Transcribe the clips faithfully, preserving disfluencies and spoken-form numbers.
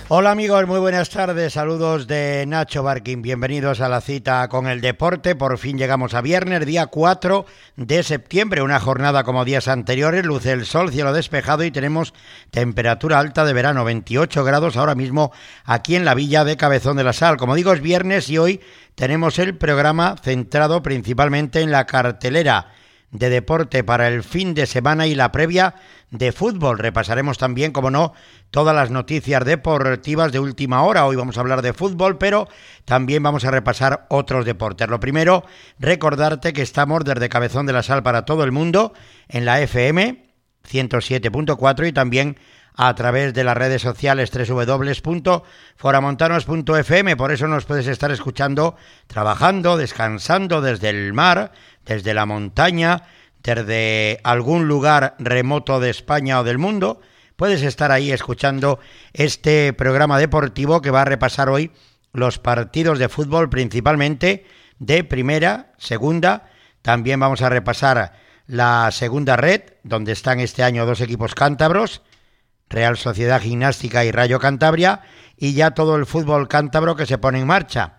Hola amigos, muy buenas tardes, saludos de Nacho Barquín, bienvenidos a la cita con el deporte. Por fin llegamos a viernes, día cuatro de septiembre, una jornada como días anteriores, luce el sol, cielo despejado y tenemos temperatura alta de verano, veintiocho grados ahora mismo aquí en la villa de Cabezón de la Sal. Como digo, es viernes y hoy tenemos el programa centrado principalmente en la cartelera de deporte para el fin de semana y la previa de fútbol. Repasaremos también, como no, todas las noticias deportivas de última hora. Hoy vamos a hablar de fútbol, pero también vamos a repasar otros deportes. Lo primero, recordarte que estamos desde Cabezón de la Sal para todo el mundo en la F M ciento siete punto cuatro y también a través de las redes sociales doble u doble u doble u punto foramontanos punto f m. Por eso nos puedes estar escuchando trabajando, descansando desde el mar, desde la montaña, desde algún lugar remoto de España o del mundo. Puedes estar ahí escuchando este programa deportivo que va a repasar hoy los partidos de fútbol, principalmente de primera, segunda. También vamos a repasar la segunda red, donde están este año dos equipos cántabros, Real Sociedad Gimnástica y Rayo Cantabria, y ya todo el fútbol cántabro que se pone en marcha.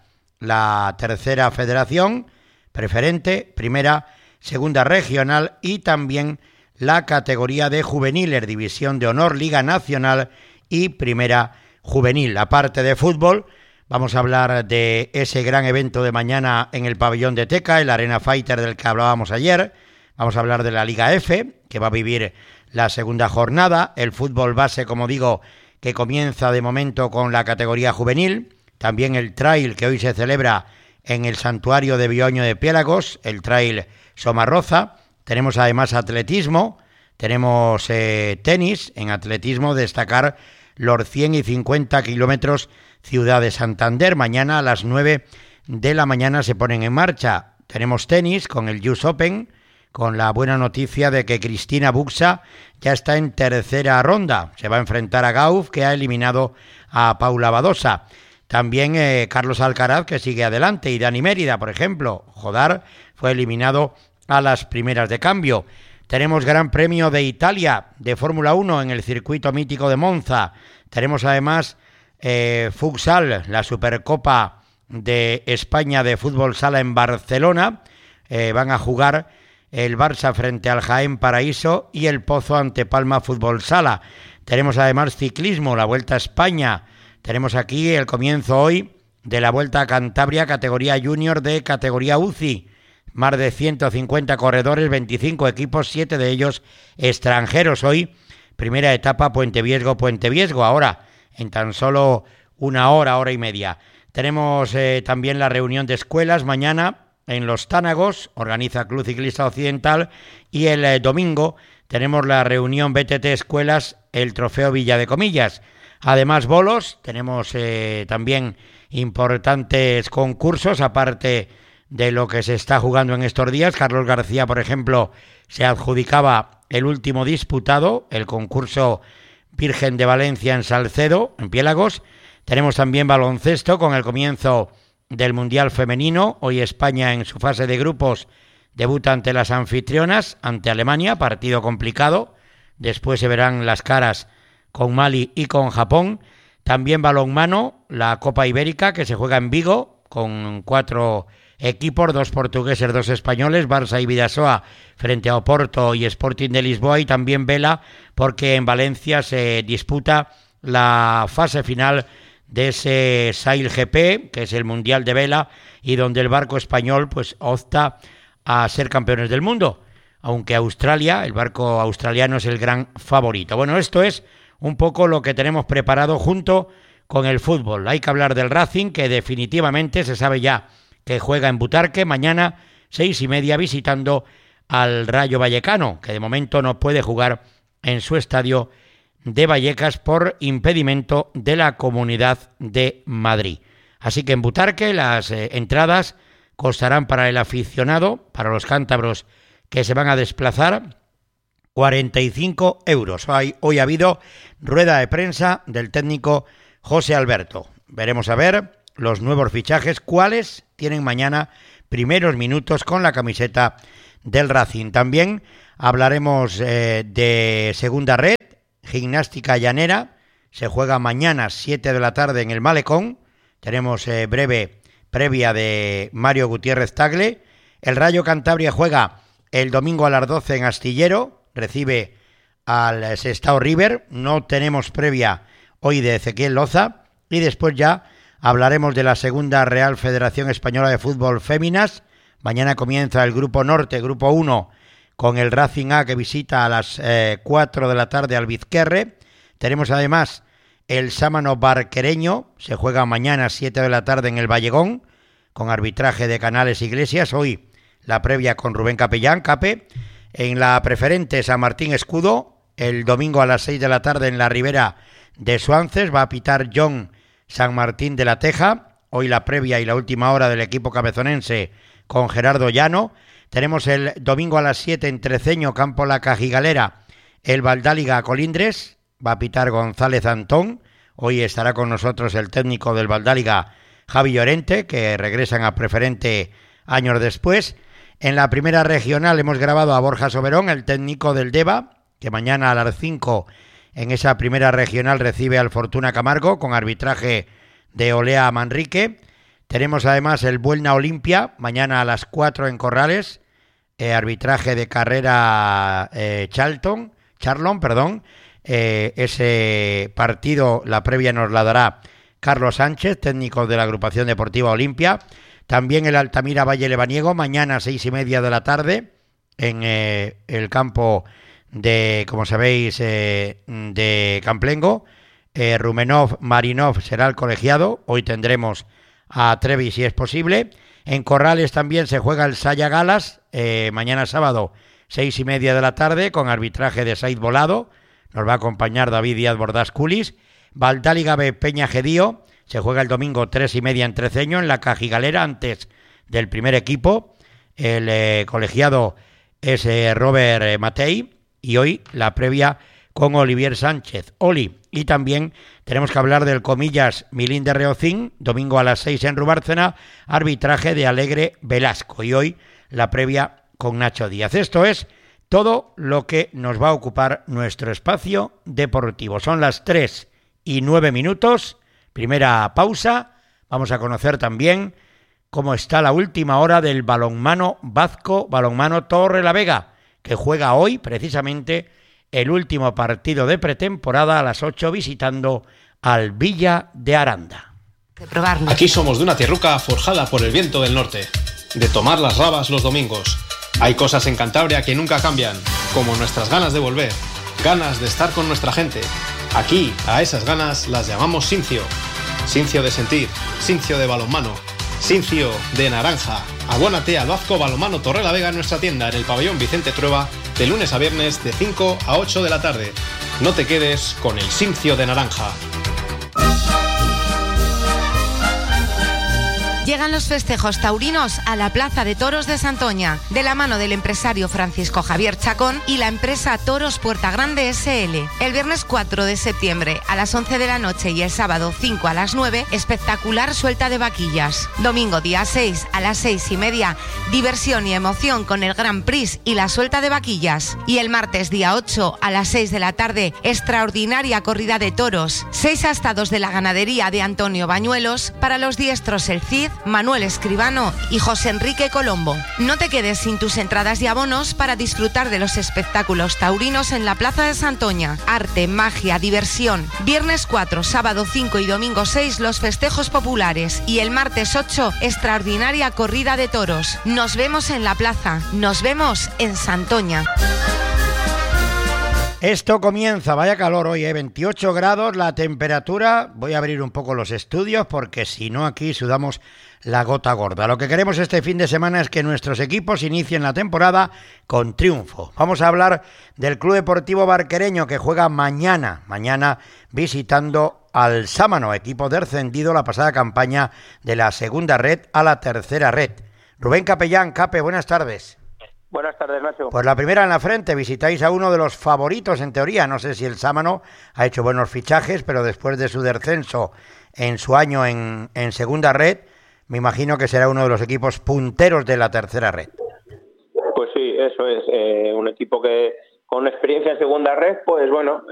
La tercera federación, preferente, primera, segunda regional y también la categoría de juveniles, división de honor, Liga Nacional y primera juvenil. Aparte de fútbol, vamos a hablar de ese gran evento de mañana en el pabellón de Teca, el Arena Fighter del que hablábamos ayer. Vamos a hablar de la Liga F, que va a vivir la segunda jornada, el fútbol base, como digo, que comienza de momento con la categoría juvenil, también el trail que hoy se celebra en el santuario de Bioño de Piélagos, el trail Somarroza. Tenemos además atletismo, tenemos eh, tenis, en atletismo destacar los cien y cincuenta kilómetros Ciudad de Santander, mañana a las nueve de la mañana se ponen en marcha. Tenemos tenis con el U S Open, con la buena noticia de que Cristina Buxa ya está en tercera ronda. Se va a enfrentar a Gauff, que ha eliminado a Paula Badosa. También eh, Carlos Alcaraz, que sigue adelante, y Dani Mérida, por ejemplo. Jodar fue eliminado a las primeras de cambio. Tenemos Gran Premio de Italia de Fórmula uno en el circuito mítico de Monza. Tenemos además eh, futsal, la Supercopa de España de fútbol sala en Barcelona. Eh, van a jugar el Barça frente al Jaén Paraíso y el Pozo ante Palma Fútbol Sala. Tenemos además ciclismo, la Vuelta a España. Tenemos aquí el comienzo hoy de la Vuelta a Cantabria, categoría junior de categoría U C I. Más de ciento cincuenta corredores, veinticinco equipos, siete de ellos extranjeros. Hoy, primera etapa Puente Viesgo, Puente Viesgo. Ahora, en tan solo una hora, hora y media. Tenemos eh, también la reunión de escuelas mañana en Los Tánagos, organiza Club Ciclista Occidental, y el eh, domingo tenemos la reunión B T T Escuelas, el Trofeo Villa de Comillas. Además, bolos, tenemos eh, también importantes concursos, aparte de lo que se está jugando en estos días. Carlos García, por ejemplo, se adjudicaba el último disputado, el concurso Virgen de Valencia en Salcedo, en Piélagos. Tenemos también baloncesto con el comienzo del Mundial Femenino. Hoy España en su fase de grupos debuta ante las anfitrionas, ante Alemania, partido complicado. Después se verán las caras con Mali y con Japón. También balonmano, la Copa Ibérica que se juega en Vigo con cuatro equipos, dos portugueses, dos españoles, Barça y Vidasoa frente a Oporto y Sporting de Lisboa. Y también vela porque en Valencia se disputa la fase final de ese Sail G P, que es el Mundial de Vela, y donde el barco español pues opta a ser campeones del mundo, aunque Australia, el barco australiano, es el gran favorito. Bueno, esto es un poco lo que tenemos preparado junto con el fútbol. Hay que hablar del Racing, que definitivamente se sabe ya que juega en Butarque mañana, seis y media, visitando al Rayo Vallecano, que de momento no puede jugar en su estadio de Vallecas por impedimento de la Comunidad de Madrid. Así que en Butarque las eh, entradas costarán para el aficionado, para los cántabros que se van a desplazar, cuarenta y cinco euros. Hoy, hoy ha habido rueda de prensa del técnico José Alberto. Veremos a ver los nuevos fichajes, cuáles tienen mañana primeros minutos con la camiseta del Racing. También hablaremos eh, de segunda red, Gimnástica Llanera, se juega mañana siete de la tarde en el Malecón. Tenemos eh, breve previa de Mario Gutiérrez Tagle. El Rayo Cantabria juega el domingo a las doce en Astillero, recibe al Sestao River. No tenemos previa hoy de Ezequiel Loza. Y después ya hablaremos de la segunda Real Federación Española de Fútbol Féminas. Mañana comienza el Grupo Norte, Grupo uno, con el Racing A que visita a las eh, cuatro de la tarde al Vizquerre. Tenemos además el Sámano Barquereño, se juega mañana a siete de la tarde en el Vallegón, con arbitraje de Canales Iglesias. Hoy la previa con Rubén Capellán, Cape. En la preferente San Martín Escudo, el domingo a las seis de la tarde en la Ribera de Suances, va a pitar John San Martín de la Teja. Hoy la previa y la última hora del equipo cabezonense con Gerardo Llano. Tenemos el domingo a las siete en Treceño, Campo La Cajigalera, el Valdáliga Colindres, va a pitar González Antón. Hoy estará con nosotros el técnico del Valdáliga, Javi Llorente, que regresan a preferente años después. En la primera regional hemos grabado a Borja Soberón, el técnico del Deva, que mañana a las cinco en esa primera regional recibe al Fortuna Camargo con arbitraje de Olea Manrique. Tenemos además el Buelna Olimpia, mañana a las cuatro en Corrales, eh, arbitraje de Carrera eh, Charlton, Charlon, perdón. Eh, ese partido, la previa nos la dará Carlos Sánchez, técnico de la agrupación deportiva Olimpia. También el Altamira Valle Lebaniego, mañana a seis y media de la tarde, en eh, el campo de, como sabéis, eh, de Camplengo. Eh, Rumenov Marinov será el colegiado. Hoy tendremos a Trevi si es posible. En Corrales también se juega el Saya Galas, eh, mañana sábado, seis y media de la tarde, con arbitraje de Said Volado. Nos va a acompañar David Díaz Bordás Culis. Valdáliga B Peña Gedío, se juega el domingo tres y media en Treceño, en la Cajigalera, antes del primer equipo. El eh, colegiado es eh, Robert eh, Matei, y hoy la previa con Olivier Sánchez, Oli. Y también tenemos que hablar del Comillas Milín de Reocín, domingo a las seis en Rubárcena, arbitraje de Alegre Velasco. Y hoy la previa con Nacho Díaz. Esto es todo lo que nos va a ocupar nuestro espacio deportivo. Son las tres y nueve minutos. Primera pausa. Vamos a conocer también cómo está la última hora del balonmano vasco, balonmano Torrelavega, que juega hoy precisamente el último partido de pretemporada a las ocho visitando al Villa de Aranda. Aquí somos de una tierruca forjada por el viento del norte, de tomar las rabas los domingos. Hay cosas en Cantabria que nunca cambian, como nuestras ganas de volver, ganas de estar con nuestra gente. Aquí, a esas ganas las llamamos Sincio. Sincio de sentir, Sincio de balonmano, Sincio de naranja. Abónate al Vasco Balonmano Torrelavega en nuestra tienda en el pabellón Vicente Trueba de lunes a viernes de cinco a ocho de la tarde. No te quedes con el Sincio de naranja. Llegan los festejos taurinos a la Plaza de Toros de Santoña, de la mano del empresario Francisco Javier Chacón y la empresa Toros Puerta Grande ese ele. El viernes cuatro de septiembre a las once de la noche y el sábado cinco a las nueve, espectacular suelta de vaquillas. Domingo día seis a las seis y media, diversión y emoción con el Grand Prix y la suelta de vaquillas. Y el martes día ocho a las seis de la tarde, extraordinaria corrida de toros. Seis astados de la ganadería de Antonio Bañuelos, para los diestros el Cid, Manuel Escribano y José Enrique Colombo. No te quedes sin tus entradas y abonos para disfrutar de los espectáculos taurinos en la Plaza de Santoña. Arte, magia, diversión. Viernes cuatro, sábado cinco y domingo seis los festejos populares y el martes ocho extraordinaria corrida de toros. Nos vemos en la plaza, nos vemos en Santoña. Esto comienza, vaya calor hoy, ¿eh? veintiocho grados la temperatura. Voy a abrir un poco los estudios porque si no aquí sudamos la gota gorda. Lo que queremos este fin de semana es que nuestros equipos inicien la temporada con triunfo. Vamos a hablar del Club Deportivo Barquereño que juega mañana, mañana visitando al Sámano, equipo descendido la pasada campaña de la segunda red a la tercera red. Rubén Capellán, Cape, buenas tardes. Buenas tardes, Nacho. Pues la primera en la frente, visitáis a uno de los favoritos en teoría. No sé si el Sámano ha hecho buenos fichajes, pero después de su descenso en su año en, en segunda red, me imagino que será uno de los equipos punteros de la tercera red. Pues sí, eso es. Eh, un equipo que con experiencia en segunda red, pues bueno...